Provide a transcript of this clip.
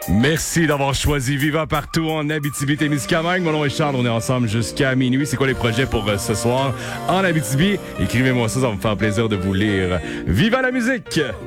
Merci d'avoir choisi Viva Partout en Abitibi-Témiscamingue. Mon nom est Charles, on est ensemble jusqu'à minuit. C'est quoi les projets pour ce soir en Abitibi? Écrivez-moi ça va me faire plaisir de vous lire. Viva la musique!